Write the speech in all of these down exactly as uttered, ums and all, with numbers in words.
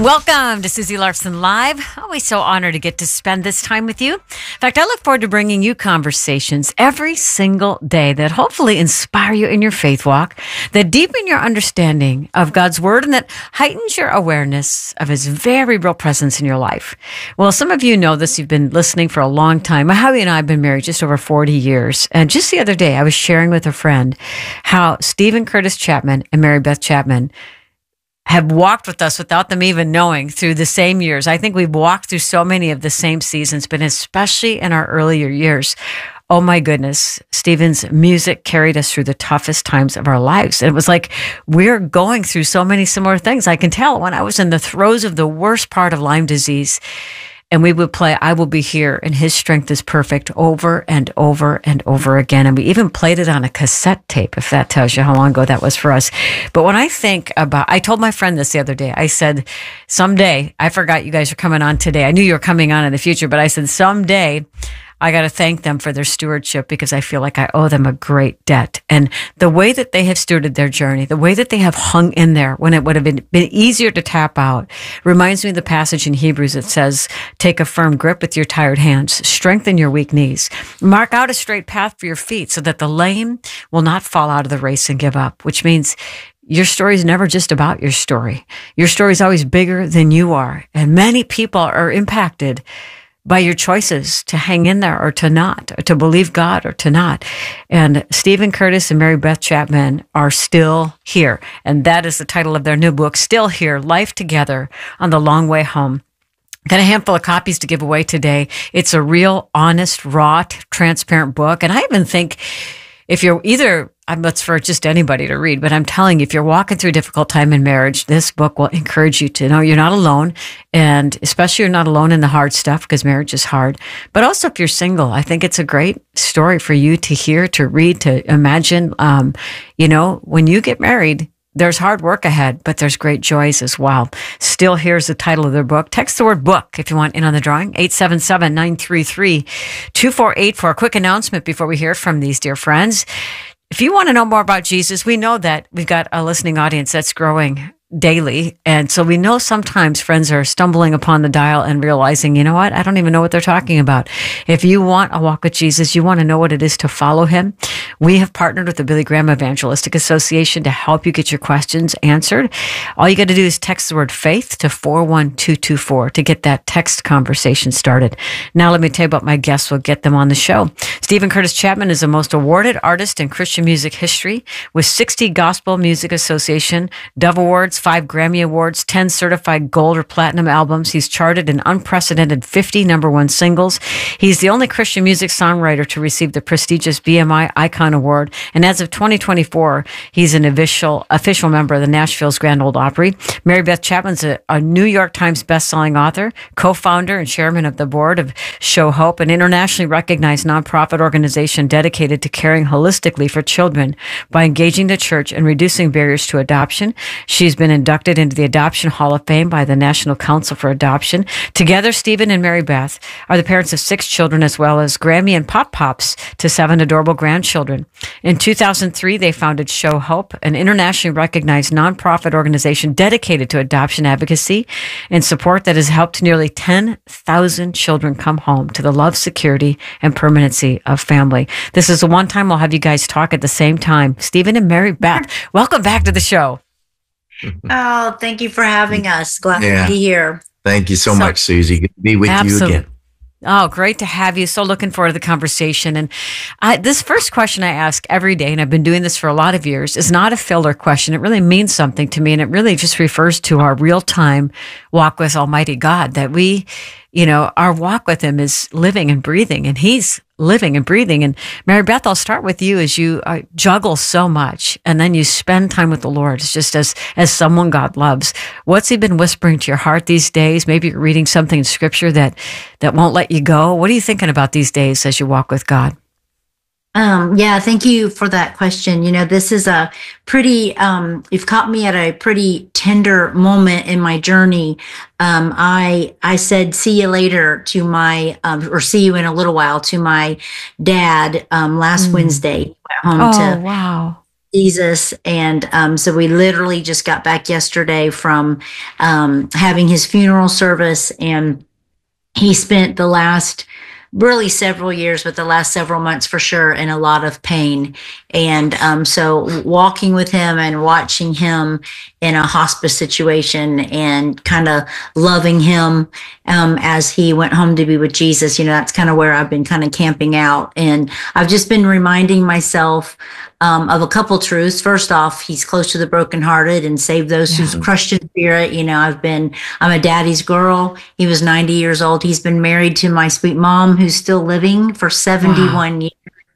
Welcome to Susie Larson Live. Always so honored to get to spend this time with you. In fact, I look forward to bringing you conversations every single day that hopefully inspire you in your faith walk, that deepen your understanding of God's Word, and that heightens your awareness of His very real presence in your life. Well, some of you know this. You've been listening for a long time. My hubby and I have been married just over forty years. And just the other day, I was sharing with a friend how Stephen Curtis Chapman and Mary Beth Chapman have walked with us without them even knowing through the same years. I think we've walked through so many of the same seasons, but especially in our earlier years. Oh my goodness, Stephen's music carried us through the toughest times of our lives. And it was like we're going through so many similar things. I can tell when I was in the throes of the worst part of Lyme disease, and we would play I Will Be Here and His Strength is Perfect over and over and over again. And we even played it on a cassette tape, if that tells you how long ago that was for us. But when I think about, I told my friend this the other day, I said, someday, I forgot you guys are coming on today. I knew you were coming on in the future, but I said, someday, I got to thank them for their stewardship because I feel like I owe them a great debt. And the way that they have stewarded their journey, the way that they have hung in there when it would have been, been easier to tap out, reminds me of the passage in Hebrews that says, take a firm grip with your tired hands, strengthen your weak knees, mark out a straight path for your feet so that the lame will not fall out of the race and give up, which means your story is never just about your story. Your story is always bigger than you are. And many people are impacted by your choices to hang in there or to not, or to believe God or to not. And Stephen Curtis and Mary Beth Chapman are still here. And that is the title of their new book, Still Here, Life Together on the Long Way Home. Got a handful of copies to give away today. It's a real, honest, raw, transparent book. And I even think if you're either, it's for just anybody to read, but I'm telling you, if you're walking through a difficult time in marriage, this book will encourage you to know you're not alone. And especially you're not alone in the hard stuff because marriage is hard. But also if you're single, I think it's a great story for you to hear, to read, to imagine. Um, you know, when you get married, there's hard work ahead, but there's great joys as well. Still, here's the title of their book. Text the word book if you want in on the drawing, eight seven seven, nine three three, two four eight four. A quick announcement before we hear from these dear friends. If you want to know more about Jesus, we know that we've got a listening audience that's growing daily. And so we know sometimes friends are stumbling upon the dial and realizing, you know what, I don't even know what they're talking about. If you want a walk with Jesus, you want to know what it is to follow Him, we have partnered with the Billy Graham Evangelistic Association to help you get your questions answered. All you got to do is text the word faith to four one two two four to get that text conversation started. Now let me tell you about my guests. We'll get them on the show. Stephen Curtis Chapman is the most awarded artist in Christian music history with sixty Gospel Music Association Dove Awards, five Grammy Awards, ten certified gold or platinum albums. He's charted an unprecedented fifty number one singles. He's the only Christian music songwriter to receive the prestigious B M I Icon Award. And as of twenty twenty-four, he's an official official member of the Nashville's Grand Ole Opry. Mary Beth Chapman's a, a New York Times bestselling author, co-founder and chairman of the board of Show Hope, an internationally recognized nonprofit organization dedicated to caring holistically for children by engaging the church and reducing barriers to adoption. She's been inducted into the Adoption Hall of Fame by the National Council for Adoption. Together, Stephen and Mary Beth are the parents of six children as well as Grammy and Pop Pops to seven adorable grandchildren. In two thousand three, they founded Show Hope, an internationally recognized nonprofit organization dedicated to adoption advocacy and support that has helped nearly ten thousand children come home to the love, security, and permanency of family. This is the one time we'll have you guys talk at the same time. Stephen and Mary Beth, welcome back to the show. Oh, thank you for having us. Glad yeah. to be here. Thank you so, so much, Susie. Good to be with absolutely. you again. Oh, great to have you. So looking forward to the conversation. And I, this first question I ask every day, and I've been doing this for a lot of years, is not a filler question. It really means something to me, and it really just refers to our real-time walk with Almighty God, that we, you know, our walk with Him is living and breathing, and He's living and breathing. And Mary Beth, I'll start with you as you uh, juggle so much, and then you spend time with the Lord. It's just as as someone God loves. What's He been whispering to your heart these days? Maybe you're reading something in Scripture that that won't let you go. What are you thinking about these days as you walk with God? Um, yeah, thank you for that question. You know, this is a pretty, um, you've caught me at a pretty tender moment in my journey. Um, I, I said, see you later to my, um, or see you in a little while to my dad, um, last mm. Wednesday. Went home oh, to wow. Jesus. And um, so we literally just got back yesterday from um, having his funeral service, and he spent the last really several years, but the last several months for sure, in a lot of pain. And um, so walking with him and watching him in a hospice situation and kind of loving him um, as he went home to be with Jesus, you know, that's kind of where I've been kind of camping out. And I've just been reminding myself um, of a couple truths. First off, he's close to the brokenhearted and save those yeah. who's crushed in spirit. You know, I've been, I'm a daddy's girl. He was ninety years old. He's been married to my sweet mom, who's still living, for seventy-one wow. years.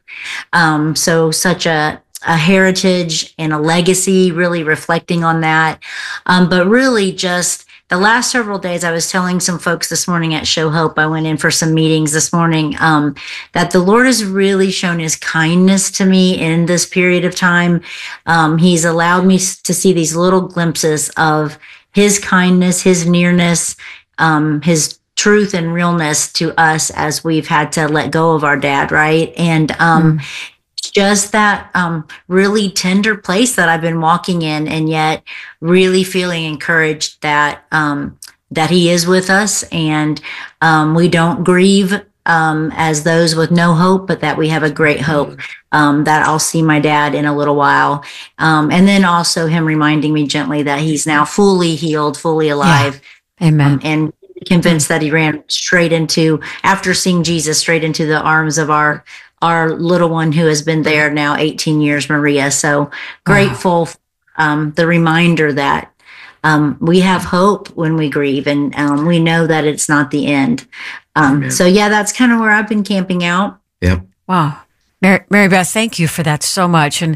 Um, so such a, a heritage and a legacy, really reflecting on that. Um, but really just the last several days, I was telling some folks this morning at Show Hope, I went in for some meetings this morning, um, that the Lord has really shown his kindness to me in this period of time. Um, he's allowed me to see these little glimpses of his kindness, his nearness, um, his truth and realness to us as we've had to let go of our dad, right? And um, mm. just that um, really tender place that I've been walking in, and yet really feeling encouraged that um, that he is with us, and um, we don't grieve um, as those with no hope, but that we have a great hope um, that I'll see my dad in a little while. Um, and then also him reminding me gently that he's now fully healed, fully alive. Yeah. Amen. Um, and convinced that he ran straight into, after seeing Jesus, straight into the arms of our our little one who has been there now eighteen years, Maria. So grateful, wow. um, the reminder that um, we have hope when we grieve, and um, we know that it's not the end. Um, so yeah, that's kind of where I've been camping out. Yep. Wow. Mary, Mary Beth, thank you for that so much. And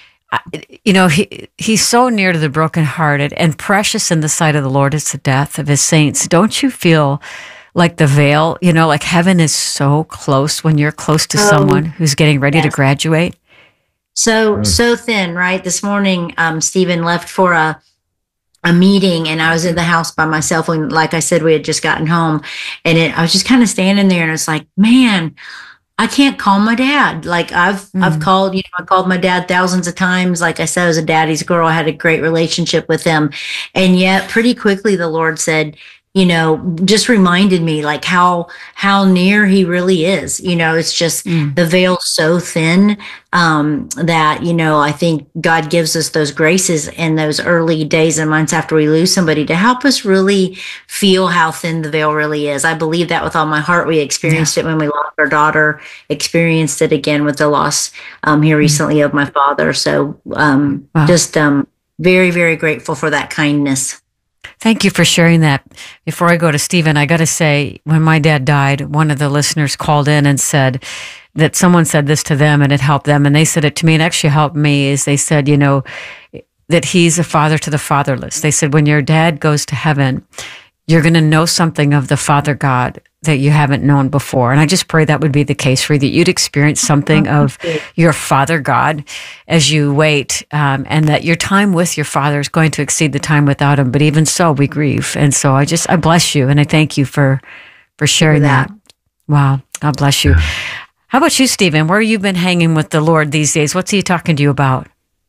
you know, he he's so near to the brokenhearted, and precious in the sight of the Lord is the death of his saints. Don't you feel like the veil, you know, like heaven is so close when you're close to oh, someone who's getting ready yes. to graduate? So, mm. so thin, right? This morning, um, Stephen left for a a meeting, and I was in the house by myself when, like I said, we had just gotten home, and it, I was just kind of standing there, and it's like, man, I can't call my dad. Like I've, mm. I've called, you know, I called my dad thousands of times. Like I said, I was a daddy's girl. I had a great relationship with him. And yet pretty quickly the Lord said, you know, just reminded me like how, how near he really is. You know, it's just mm. the veil so thin, um, that, you know, I think God gives us those graces in those early days and months after we lose somebody to help us really feel how thin the veil really is. I believe that with all my heart. We experienced yeah. it when we lost our daughter, experienced it again with the loss, um, here recently mm. of my father. So, um, wow. just, um, very, very grateful for that kindness. Thank you for sharing that. Before I go to Stephen, I got to say, when my dad died, one of the listeners called in and said that someone said this to them and it helped them. And they said it to me, and actually helped me, is they said, you know, that he's a father to the fatherless. They said, when your dad goes to heaven, you're going to know something of the Father God that you haven't known before. And I just pray that would be the case for you, that you'd experience something of your Father God as you wait, um, and that your time with your Father is going to exceed the time without him. But even so, we grieve. And so I just, I bless you, and I thank you for, for sharing that. that. Wow. God bless you. How about you, Stephen? Where have you been hanging with the Lord these days? What's he talking to you about?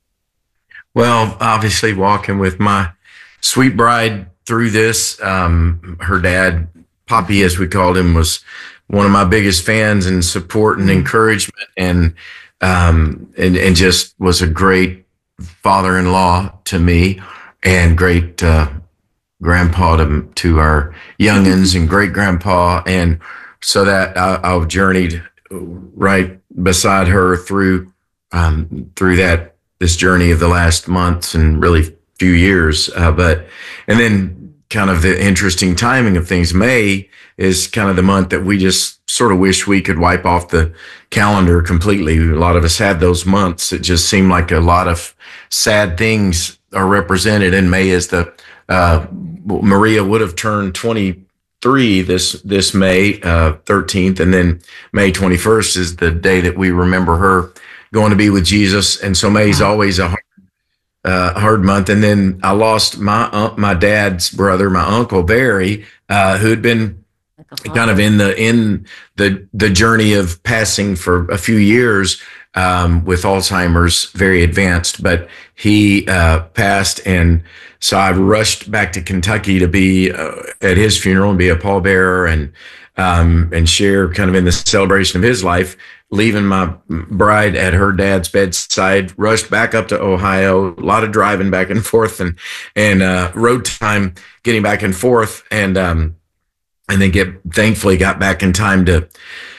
Well, obviously walking with my sweet bride through this. Um, her dad, Poppy, as we called him, was one of my biggest fans and support and encouragement, and um, and and just was a great father-in-law to me, and great uh, grandpa to to our youngins, and great grandpa, and so that I, I've journeyed right beside her through um, through that this journey of the last months and really few years, uh, but and then. Kind of the interesting timing of things. May is kind of the month that we just sort of wish we could wipe off the calendar completely. A lot of us had those months. It just seemed like a lot of sad things are represented. And May is the, uh, Maria would have turned twenty-three this, this May, uh, thirteenth. And then May twenty-first is the day that we remember her going to be with Jesus. And so May's always a hard Uh, hard month. And then I lost my uh, my dad's brother, my uncle Barry, uh, who had been kind of in the in the the journey of passing for a few years. um, with Alzheimer's, very advanced, but he uh, passed. And so I rushed back to Kentucky to be uh, at his funeral and be a pallbearer and um, and share kind of in the celebration of his life. Leaving my bride at her dad's bedside, rushed back up to Ohio, a lot of driving back and forth and, and, uh, road time getting back and forth. And, um, and then get, thankfully got back in time to,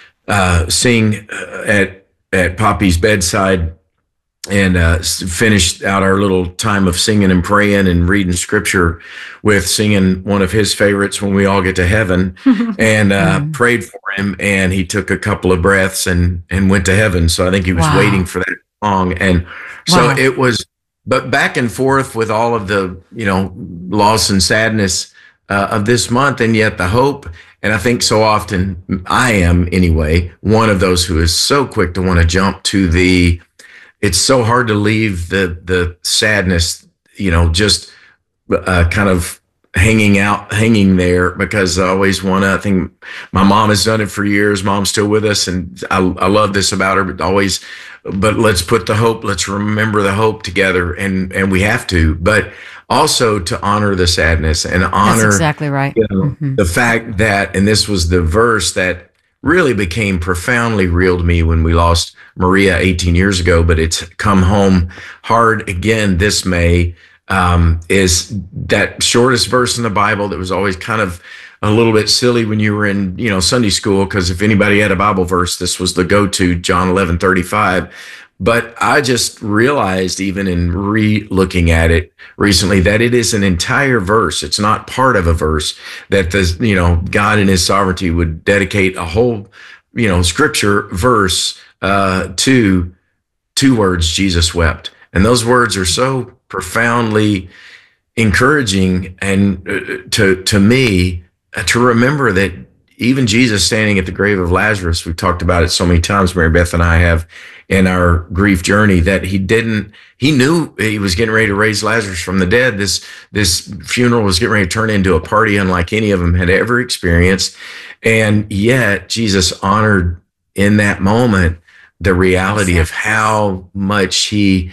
uh, sing at, at Poppy's bedside and, uh, finished out our little time of singing and praying and reading scripture with singing one of his favorites, When We All Get to Heaven, and, uh, mm. prayed for him. And he took a couple of breaths and, and went to heaven. So I think he was wow. waiting for that song. And so wow. it was, but back and forth with all of the, you know, loss and sadness, uh, of this month, and yet the hope. And I think so often I am anyway, one of those who is so quick to want to jump to the, it's so hard to leave the the sadness, you know, just uh, kind of hanging out, hanging there, because I always want to, I think my mom has done it for years. Mom's still with us. And I, I love this about her, but always, but let's put the hope, let's remember the hope together. And, and we have to, but also to honor the sadness and honor That's exactly right. You know, mm-hmm. the fact that, and this was the verse that really became profoundly real to me when we lost Maria eighteen years ago, but it's come home hard again this May, um, is that shortest verse in the Bible that was always kind of a little bit silly when you were in, you know, Sunday school, because if anybody had a Bible verse, this was the go-to, John eleven thirty-five. But I just realized, even in re-looking at it recently, that it is an entire verse. It's not part of a verse, that the, you know, God in his sovereignty would dedicate a whole, you know, scripture verse uh, to two words, Jesus wept. And those words are so profoundly encouraging and uh, to, to me, uh, to remember that even Jesus standing at the grave of Lazarus, we've talked about it so many times, Mary Beth and I have, in our grief journey, that he didn't, he knew he was getting ready to raise Lazarus from the dead. This, this funeral was getting ready to turn into a party unlike any of them had ever experienced. And yet Jesus honored in that moment the reality of how much he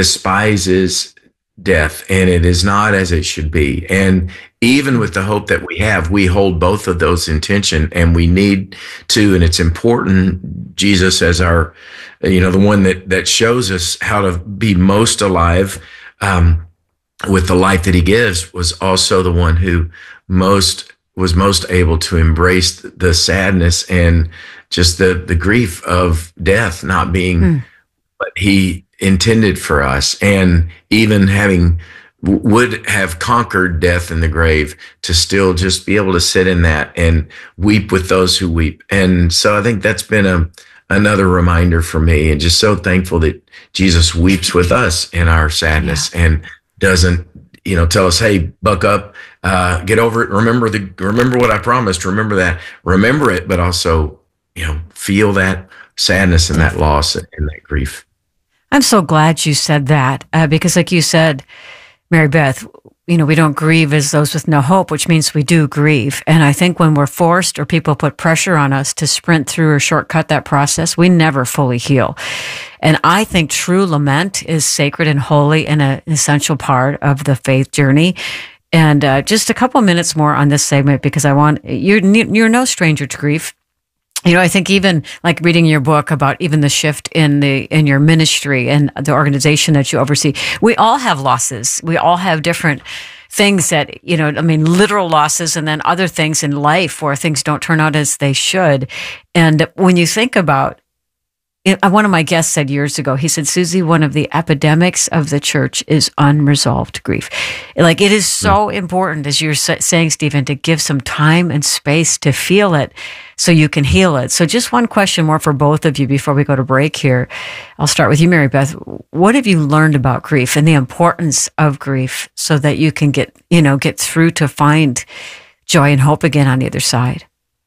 despises death, and it is not as it should be. And even with the hope that we have, we hold both of those in tension, and we need to, and it's important, Jesus as our, you know, the one that, that shows us how to be most alive, um, with the life that he gives, was also the one who most was most able to embrace the sadness and just the, the grief of death not being mm. what he intended for us, and even having would have conquered death in the grave, to still just be able to sit in that and weep with those who weep. And so I think that's been a another reminder for me, and just so thankful that Jesus weeps with us in our sadness, yeah. and doesn't, you know, tell us, hey, buck up, uh, get over it. Remember the, remember what I promised. Remember that, remember it, but also, you know, feel that sadness and that loss and that grief. I'm so glad you said that, uh, because like you said, Mary Beth, you know, we don't grieve as those with no hope, which means we do grieve. And I think when we're forced or people put pressure on us to sprint through or shortcut that process, we never fully heal. And I think true lament is sacred and holy and an essential part of the faith journey. And uh, just a couple minutes more on this segment, because I want, you're, you're no stranger to grief. You know, I think even like reading your book about even the shift in the in your ministry and the organization that you oversee, we all have losses. We all have different things that, you know, I mean, literal losses, and then other things in life where things don't turn out as they should. And when you think about it, one of my guests said years ago, he said, Susie, one of the epidemics of the church is unresolved grief. Like, it is so important, as you're saying, Stephen, to give some time and space to feel it so you can heal it. So just one question more for both of you before we go to break here. I'll start with you, Mary Beth. What have you learned about grief and the importance of grief so that you can get, you know, get through to find joy and hope again on the other side?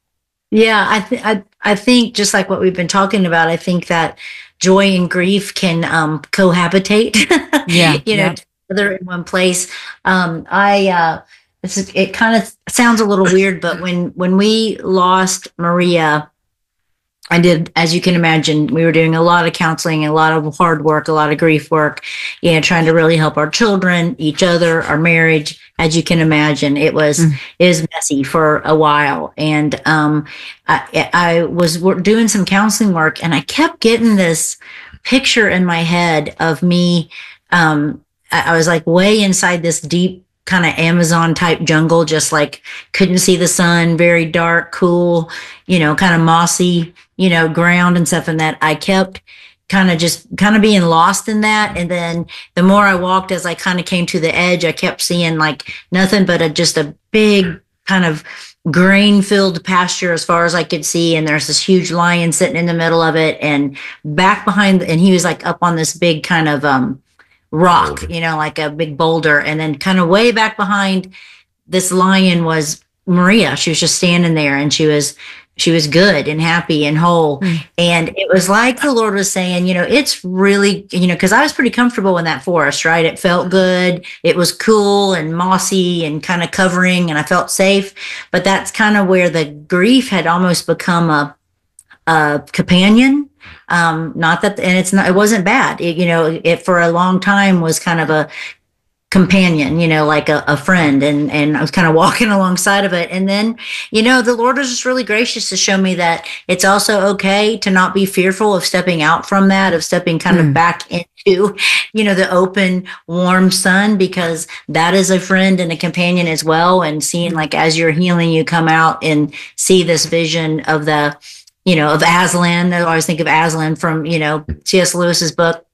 Yeah, I, th- I I think just like what we've been talking about, I think that joy and grief can um, cohabitate. Yeah, you know, yeah. together in one place. Um, I uh, it's, it kind of sounds a little weird, but when when we lost Maria, I did, as you can imagine, we were doing a lot of counseling, a lot of hard work, a lot of grief work, you know, trying to really help our children, each other, our marriage. As you can imagine, it was, mm. it was messy for a while. And um, I, I was doing some counseling work, and I kept getting this picture in my head of me. Um, I, I was like way inside this deep kind of Amazon type jungle, just like couldn't see the sun, very dark, cool, you know, kind of mossy, you know, ground and stuff. And that I kept kind of just kind of being lost in that. And then the more I walked, as I kind of came to the edge, I kept seeing like nothing but a, just a big kind of grain filled pasture as far as I could see. And there's this huge lion sitting in the middle of it, and back behind, and he was like up on this big kind of, um, rock, you know, like a big boulder. And then kind of way back behind this lion was Maria. She was just standing there, and she was, she was good and happy and whole. Mm. And it was like the Lord was saying, you know, it's really, you know, cause I was pretty comfortable in that forest, right? It felt good. It was cool and mossy and kind of covering, and I felt safe. But that's kind of where the grief had almost become a, a companion. Um, not that, and it's not, it wasn't bad. It, you know, it for a long time was kind of a companion, you know, like a, a friend, and, and I was kind of walking alongside of it. And then, you know, the Lord was just really gracious to show me that it's also okay to not be fearful of stepping out from that, of stepping kind mm. of back into, you know, the open, warm sun, because that is a friend and a companion as well. And seeing, like, as you're healing, you come out and see this vision of the, you know, of Aslan. I always think of Aslan from, you know, C S Lewis's book,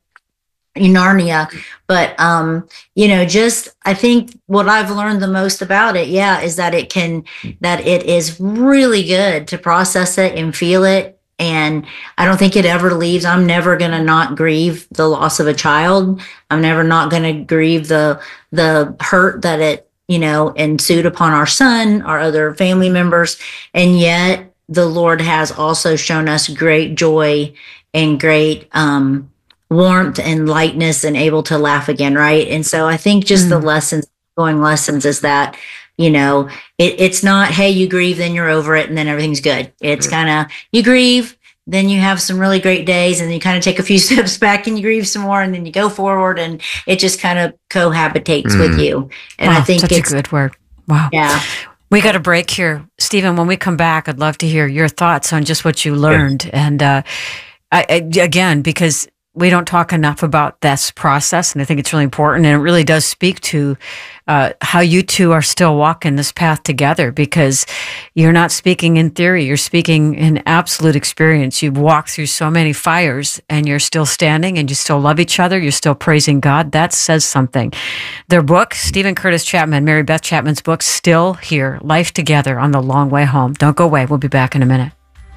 Narnia. But, um, you know, just, I think what I've learned the most about it, yeah, is that it can, that it is really good to process it and feel it. And I don't think it ever leaves. I'm never going to not grieve the loss of a child. I'm never not going to grieve the, the hurt that it, you know, ensued upon our son, our other family members. And yet, the Lord has also shown us great joy and great um, warmth and lightness, and able to laugh again, right? And so I think just mm. the lessons, going lessons, is that, you know, it, it's not, hey, you grieve, then you're over it, and then everything's good. It's mm. kind of, you grieve, then you have some really great days, and then you kind of take a few steps back and you grieve some more, and then you go forward, and it just kind of cohabitates mm. with you. And wow, I think such it's a good word. Wow. Yeah. We got a break here. Stephen, when we come back, I'd love to hear your thoughts on just what you learned. Yeah. And uh, I, I, again, because we don't talk enough about this process, and I think it's really important, and it really does speak to uh, how you two are still walking this path together, because you're not speaking in theory, you're speaking in absolute experience. You've walked through so many fires, and you're still standing, and you still love each other, you're still praising God. That says something. Their book, Steven Curtis Chapman, Mary Beth Chapman's book, still here, Life Together on the Long Way Home. Don't go away. We'll be back in a minute.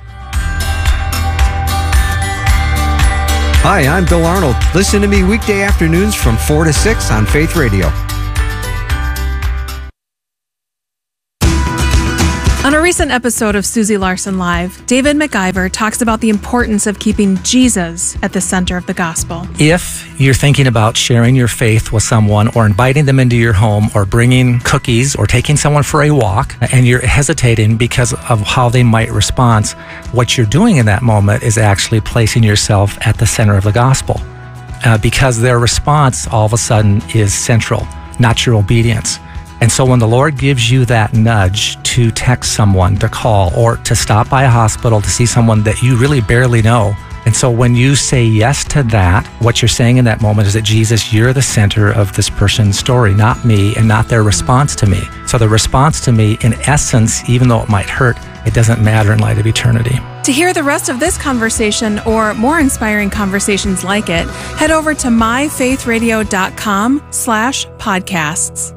Hi, I'm Bill Arnold. Listen to me weekday afternoons from four to six on Faith Radio. On a recent episode of Susie Larson Live, David McIver talks about the importance of keeping Jesus at the center of the gospel. If you're thinking about sharing your faith with someone, or inviting them into your home, or bringing cookies, or taking someone for a walk, and you're hesitating because of how they might respond, what you're doing in that moment is actually placing yourself at the center of the gospel, uh, because their response all of a sudden is central, not your obedience. And so when the Lord gives you that nudge to text someone, to call, or to stop by a hospital to see someone that you really barely know, and so when you say yes to that, what you're saying in that moment is that, Jesus, you're the center of this person's story, not me, and not their response to me. So the response to me, in essence, even though it might hurt, it doesn't matter in light of eternity. To hear the rest of this conversation, or more inspiring conversations like it, head over to myfaithradio.com slash podcasts.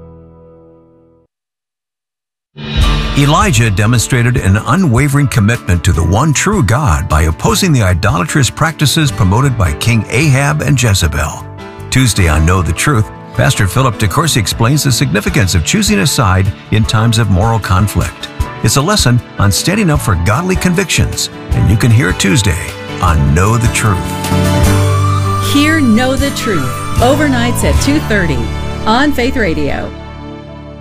Elijah demonstrated an unwavering commitment to the one true God by opposing the idolatrous practices promoted by King Ahab and Jezebel. Tuesday on Know the Truth, Pastor Philip DeCourcy explains the significance of choosing a side in times of moral conflict. It's a lesson on standing up for godly convictions, and you can hear it Tuesday on Know the Truth. Hear Know the Truth, overnights at two thirty on Faith Radio.